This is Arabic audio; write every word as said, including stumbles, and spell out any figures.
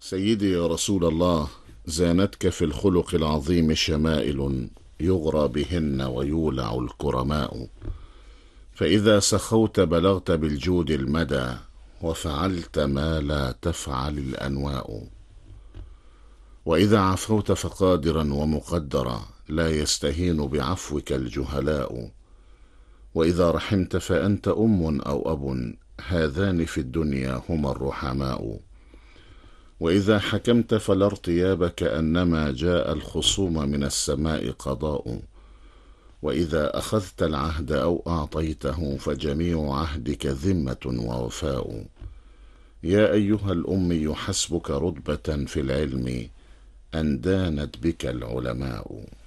سيدي يا رسول الله، زانتك في الخلق العظيم شمائل يغرى بهن ويولع الكرماء. فإذا سخوت بلغت بالجود المدى، وفعلت ما لا تفعل الأنواء. وإذا عفوت فقادرا ومقدرا، لا يستهين بعفوك الجهلاء. وإذا رحمت فأنت أم أو أب، هذان في الدنيا هما الرحماء. وإذا حكمت فلا ارتياب، كأنما جاء الخصوم من السماء قضاء. وإذا أخذت العهد أو أعطيته، فجميع عهدك ذمة ووفاء. يا أيها الأمي حسبك رتبة في العلم، أن دانت بك العلماء.